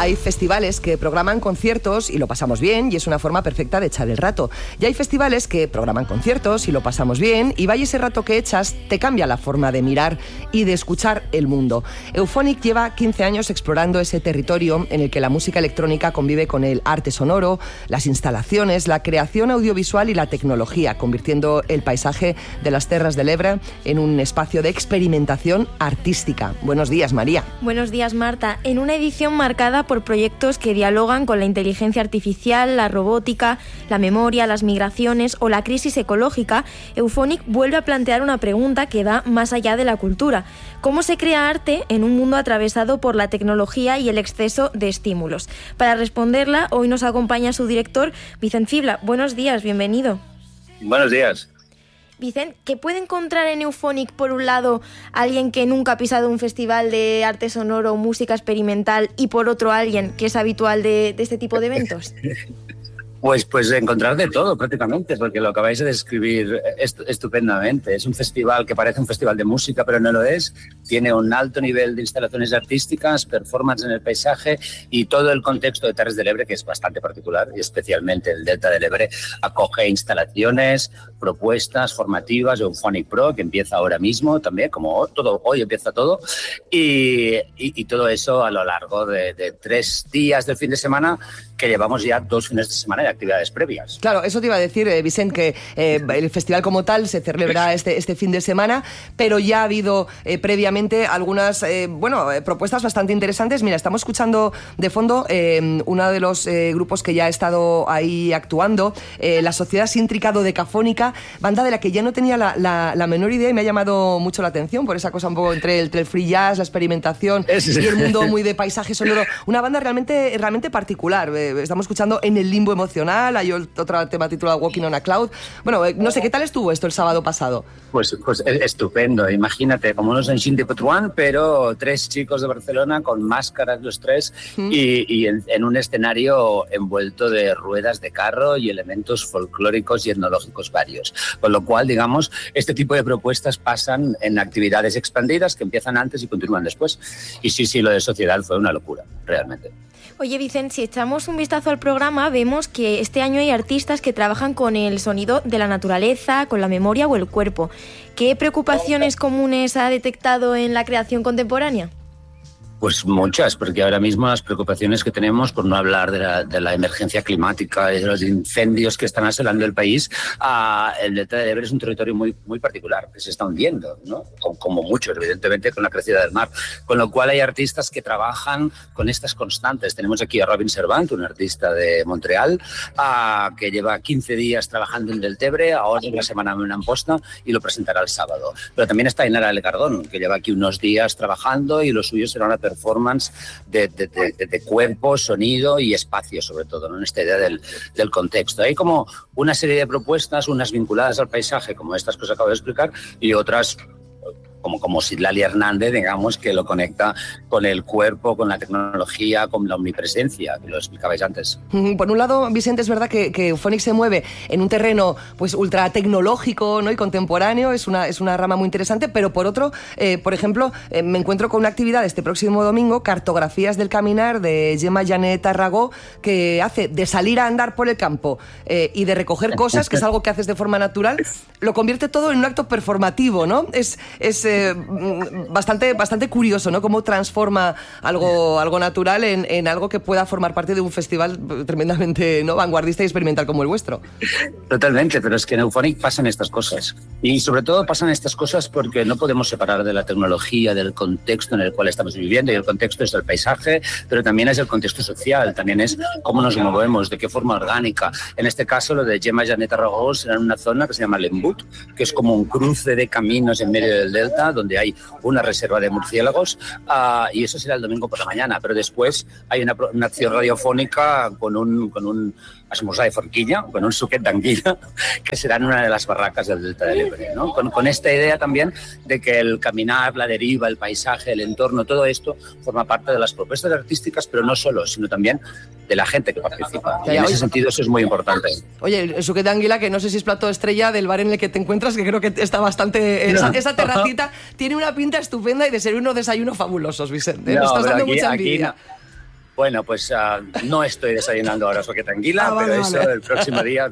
Hay festivales que programan conciertos y lo pasamos bien y es una forma perfecta de echar el rato. Y hay festivales que programan conciertos y lo pasamos bien y vaya ese rato que echas, te cambia la forma de mirar y de escuchar el mundo. Euphonic lleva 15 años explorando ese territorio en el que la música electrónica convive con el arte sonoro, las instalaciones, la creación audiovisual y la tecnología, convirtiendo el paisaje de las Terres de l'Ebre en un espacio de experimentación artística. Buenos días, María. Buenos días, Marta. En una edición marcada por proyectos que dialogan con la inteligencia artificial, la robótica, la memoria, las migraciones o la crisis ecológica, Euphonic vuelve a plantear una pregunta que va más allá de la cultura. ¿Cómo se crea arte en un mundo atravesado por la tecnología y el exceso de estímulos? Para responderla, hoy nos acompaña su director, Vicent Fibla. Buenos días, bienvenido. Buenos días. Vicent, ¿qué puede encontrar en Euphonic, por un lado, alguien que nunca ha pisado un festival de arte sonoro o música experimental y por otro alguien que es habitual de este tipo de eventos? Pues encontrar de todo prácticamente, porque lo acabáis de describir estupendamente. Es un festival que parece un festival de música, pero no lo es. Tiene un alto nivel de instalaciones artísticas, performance en el paisaje y todo el contexto de Terres de l'Ebre, que es bastante particular, y especialmente el Delta del Ebre, acoge instalaciones, propuestas formativas, Euphonic Pro, que empieza ahora mismo también, como todo, hoy empieza todo, y todo eso a lo largo de 3 días del fin de semana, que llevamos ya 2 fines de semana de actividades previas. Claro, eso te iba a decir, Vicent, que el festival como tal se celebrará este fin de semana, pero ya ha habido previamente algunas propuestas bastante interesantes. Mira, estamos escuchando de fondo uno de los grupos que ya ha estado ahí actuando, la Sociedad Síntrica Dodecafónica, banda de la que ya no tenía la menor idea y me ha llamado mucho la atención por esa cosa un poco entre el free jazz, la experimentación y el mundo muy de paisaje sonoro. Una banda realmente particular. Estamos escuchando En el limbo emocional, hay otro tema titulado Walking on a Cloud. Bueno, no sé, ¿qué tal estuvo esto el sábado pasado? Pues estupendo, imagínate, como unos Engine de Petruán, pero 3 chicos de Barcelona con máscaras los 3 y en un escenario envuelto de ruedas de carro y elementos folclóricos y etnológicos varios. Con lo cual, digamos, este tipo de propuestas pasan en actividades expandidas que empiezan antes y continúan después. Y sí, lo de Sociedad fue una locura, realmente. Oye, Vicent, si echamos un vistazo al programa, vemos que este año hay artistas que trabajan con el sonido de la naturaleza, con la memoria o el cuerpo. ¿Qué preocupaciones comunes ha detectado en la creación contemporánea? Pues muchas, porque ahora mismo las preocupaciones que tenemos, por no hablar de la emergencia climática y de los incendios que están asolando el país, el Delta del Ebre es un territorio muy, muy particular, que se está hundiendo, ¿no? Como muchos, evidentemente, con la crecida del mar. Con lo cual hay artistas que trabajan con estas constantes. Tenemos aquí a Robin Servant, un artista de Montreal, que lleva 15 días trabajando en Deltebre, ahora en la semana en Amposta, y lo presentará el sábado. Pero también está Inara Legardón, que lleva aquí unos días trabajando y lo suyo será una performance de cuerpo, sonido y espacio, sobre todo, ¿no? En esta idea del contexto. Hay como una serie de propuestas, unas vinculadas al paisaje, como estas que os acabo de explicar, y otras como Sidlali Hernández, digamos, que lo conecta con el cuerpo, con la tecnología, con la omnipresencia, que lo explicabais antes. Por un lado, Vicente, es verdad que Euphonic se mueve en un terreno pues ultra tecnológico, ¿no? Y contemporáneo, es una rama muy interesante, pero por otro, por ejemplo, me encuentro con una actividad este próximo domingo, Cartografías del Caminar, de Gemma Janet Tarragó, que hace de salir a andar por el campo y de recoger cosas, que es algo que haces de forma natural, lo convierte todo en un acto performativo, ¿no? Es bastante curioso, ¿no? Cómo transforma algo natural en algo que pueda formar parte de un festival tremendamente, ¿no?, vanguardista y experimental como el vuestro. Totalmente, pero es que en Euphonic pasan estas cosas. Y sobre todo pasan estas cosas porque no podemos separar de la tecnología, del contexto en el cual estamos viviendo, y el contexto es el paisaje, pero también es el contexto social, también es cómo nos movemos, de qué forma orgánica. En este caso, lo de Gemma Janet Tarragó será en una zona que se llama Lembut, que es como un cruce de caminos en medio del delta, donde hay una reserva de murciélagos, y eso será el domingo por la mañana, pero después hay una acción radiofónica con un esmorzar de forquilla, con un suquet d'anguila, que será en una de las barracas del Delta del Ebre, ¿no? Con esta idea también de que el caminar, la deriva, el paisaje, el entorno, todo esto forma parte de las propuestas artísticas, pero no solo, sino también de la gente que participa. Y en ese sentido eso es muy importante. Oye, el suquet d'anguila, que no sé si es plato estrella del bar en el que te encuentras, que creo que está bastante... Esa terracita tiene una pinta estupenda y de ser unos desayunos fabulosos, Vicente. Nos estás dando mucha envidia. Bueno, pues no estoy desayunando ahora, soy tranquila, pero eso el próximo día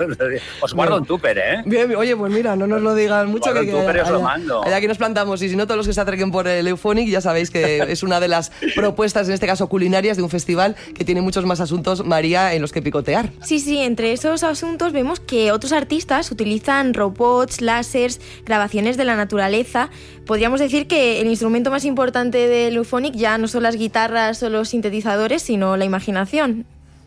os guardo un tupper, ¿eh? Bien, oye, pues mira, no nos lo digan mucho, que allá aquí nos plantamos, y si no, todos los que se acerquen por el Euphonic, ya sabéis que es una de las propuestas, en este caso culinarias, de un festival que tiene muchos más asuntos, María, en los que picotear. Sí, entre esos asuntos vemos que otros artistas utilizan robots, láseres, grabaciones de la naturaleza. Podríamos decir que el instrumento más importante del Euphonic ya no son las guitarras o los sintetizadores, sino la imaginación.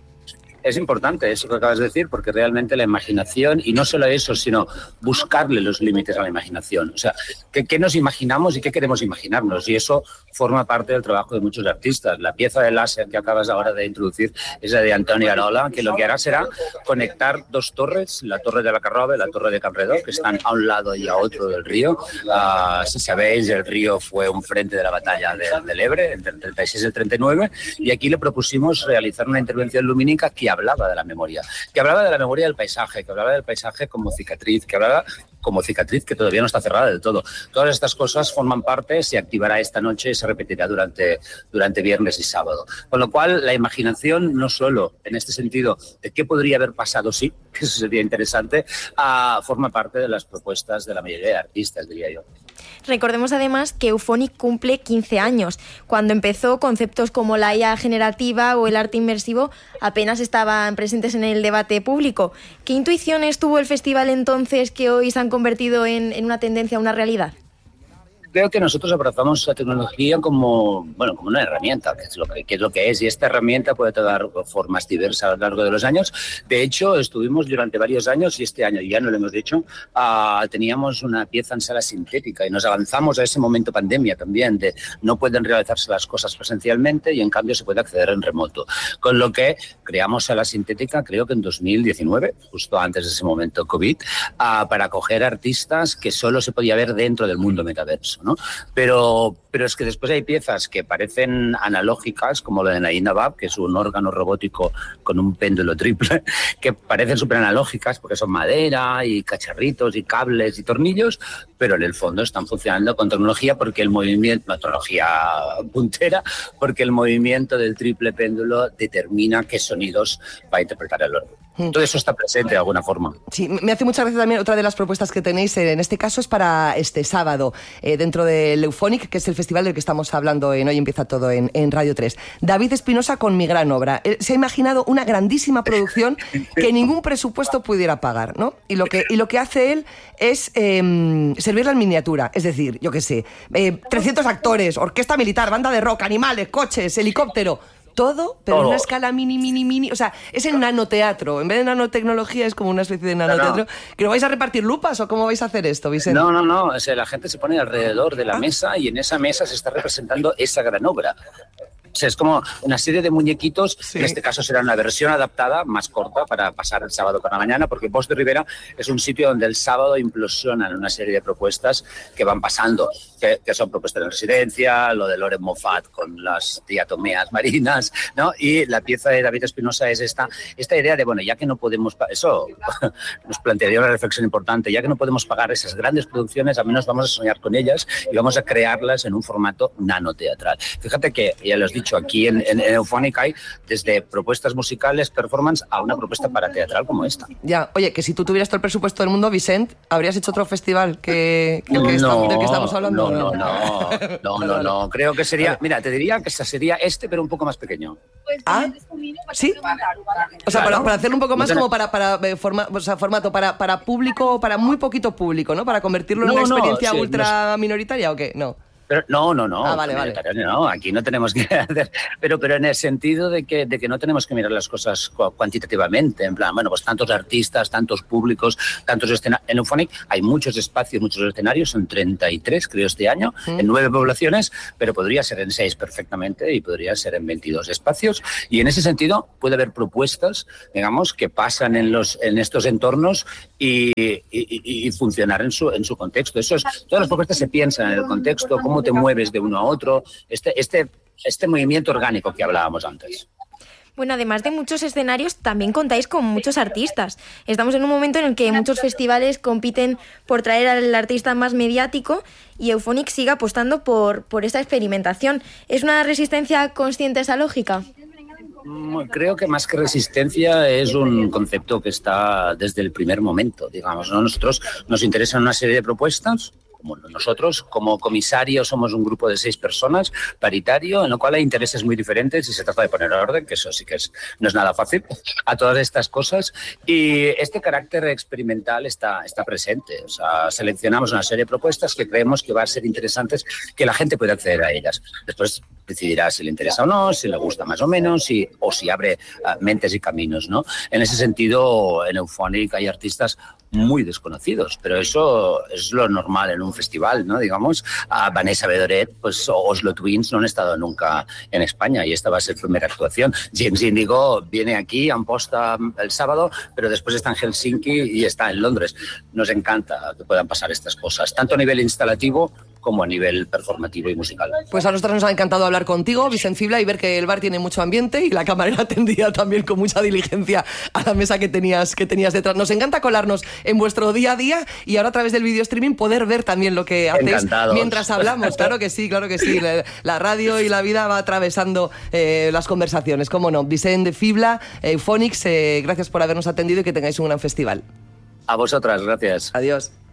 Es importante eso que acabas de decir, porque realmente la imaginación, y no solo eso, sino buscarle los límites a la imaginación. O sea, ¿qué nos imaginamos y qué queremos imaginarnos? Y eso forma parte del trabajo de muchos artistas. La pieza de láser que acabas ahora de introducir es la de Antonio Arola, que lo que hará será conectar dos torres, la torre de la Carrova y la torre de Campredó, que están a un lado y a otro del río. Si sabéis, el río fue un frente de la batalla del Ebre, entre el 36 y el 39, y aquí le propusimos realizar una intervención lumínica que hablaba de la memoria del paisaje, que hablaba del paisaje como cicatriz, que todavía no está cerrada del todo. Todas estas cosas forman parte, se activará esta noche y se repetirá durante viernes y sábado. Con lo cual, la imaginación, no solo en este sentido de qué podría haber pasado, sí, que eso sería interesante, forma parte de las propuestas de la mayoría de artistas, diría yo. Recordemos además que Euphonic cumple 15 años. Cuando empezó, conceptos como la IA generativa o el arte inmersivo apenas estaban presentes en el debate público. ¿Qué intuiciones tuvo el festival entonces que hoy se han convertido en una tendencia, una realidad? Creo que nosotros abrazamos la tecnología como una herramienta, que es lo que es, y esta herramienta puede tomar formas diversas a lo largo de los años. De hecho, estuvimos durante varios años, y este año ya no lo hemos dicho, teníamos una pieza en sala sintética y nos avanzamos a ese momento pandemia también, de no pueden realizarse las cosas presencialmente y en cambio se puede acceder en remoto. Con lo que creamos sala sintética, creo que en 2019, justo antes de ese momento COVID, para acoger artistas que solo se podía ver dentro del mundo metaverso, ¿no? Pero es que después hay piezas que parecen analógicas, como la de Naina Bab, que es un órgano robótico con un péndulo triple, que parecen súper analógicas porque son madera y cacharritos y cables y tornillos, pero en el fondo están funcionando con tecnología, porque el movimiento, tecnología puntera, porque el movimiento del triple péndulo determina qué sonidos va a interpretar el órgano. Todo eso está presente de alguna forma. Sí, me hace mucha gracia también otra de las propuestas que tenéis, en este caso es para este sábado, dentro del Euphonic, que es el festival del que estamos hablando en Hoy Empieza Todo en Radio 3. David Espinosa con Mi Gran Obra. Se ha imaginado una grandísima producción que ningún presupuesto pudiera pagar, ¿no? Y lo que hace él es servirla en miniatura, es decir, yo qué sé, 300 actores, orquesta militar, banda de rock, animales, coches, helicóptero... Todo, pero en una escala mini. O sea, es el nanoteatro. En vez de nanotecnología, es como una especie de nanoteatro. ¿Que no vais a repartir lupas o cómo vais a hacer esto, Vicente? No. O sea, la gente se pone alrededor de la mesa y en esa mesa se está representando esa gran obra. O sea, es como una serie de muñequitos, sí. En este caso será una versión adaptada, más corta, para pasar el sábado por la mañana, porque Bosch de Ribera es un sitio donde el sábado implosionan una serie de propuestas que van pasando, que son propuestas de residencia, lo de Loren Moffat con las diatomeas marinas, ¿no? Y la pieza de David Espinosa es esta idea de, bueno, ya que no podemos, eso nos plantearía una reflexión importante, ya que no podemos pagar esas grandes producciones, al menos vamos a soñar con ellas y vamos a crearlas en un formato nanoteatral. Fíjate que, ya lo has dicho, aquí en Euphonic hay desde propuestas musicales, performance, a una propuesta para teatral como esta. Ya, oye, que si tú tuvieras todo el presupuesto del mundo, Vicent, ¿habrías hecho otro festival del que estamos hablando? No. Creo que sería, mira, te diría que sería pero un poco más pequeño. ¿Sí? O sea, para hacerlo un poco más como para formato para público, para muy poquito público, ¿no? Para convertirlo en una experiencia ultra minoritaria, ¿o qué? No. Pero, no. Vale. No, aquí no tenemos que hacer. Pero en el sentido de que no tenemos que mirar las cosas cuantitativamente. En plan, bueno, pues tantos artistas, tantos públicos, tantos escenarios. En Euphonic hay muchos espacios, muchos escenarios, son 33, creo, este año, en 9 poblaciones, pero podría ser en 6 perfectamente y podría ser en 22 espacios. Y en ese sentido puede haber propuestas, digamos, que pasan en estos entornos y funcionar en su contexto. Todas las propuestas se piensan en el contexto, cómo te mueves de uno a otro, este movimiento orgánico que hablábamos antes. Bueno, además de muchos escenarios, también contáis con muchos artistas. Estamos en un momento en el que muchos festivales compiten por traer al artista más mediático y Euphonic sigue apostando por esta experimentación. ¿Es una resistencia consciente a esa lógica? Creo que más que resistencia es un concepto que está desde el primer momento, digamos, ¿no? Nosotros nos interesan una serie de propuestas. Nosotros, como comisario, somos un grupo de 6 personas, paritario, en lo cual hay intereses muy diferentes y se trata de poner orden, que eso sí que no es nada fácil, a todas estas cosas. Y este carácter experimental está presente. O sea, seleccionamos una serie de propuestas que creemos que van a ser interesantes, que la gente puede acceder a ellas. Después decidirá si le interesa o no, si le gusta más o menos, o si abre mentes y caminos, ¿no? En ese sentido, en Euphonic hay artistas muy desconocidos, pero eso es lo normal en un festival, ¿no? Digamos, a Vanessa Bedoret, pues Oslo Twins no han estado nunca en España y esta va a ser su primera actuación. James Indigo viene aquí a Amposta el sábado, pero después está en Helsinki y está en Londres. Nos encanta que puedan pasar estas cosas, tanto a nivel instalativo como a nivel performativo y musical. Pues a nosotros nos ha encantado hablar contigo, Vicent Fibla, y ver que el bar tiene mucho ambiente y la camarera atendía también con mucha diligencia a la mesa que tenías detrás. Nos encanta colarnos en vuestro día a día y ahora a través del video streaming poder ver también lo que hacéis mientras hablamos. Claro que sí, claro que sí. La radio y la vida va atravesando las conversaciones, cómo no. Vicent Fibla, Euphonics, gracias por habernos atendido y que tengáis un gran festival. A vosotras, gracias. Adiós.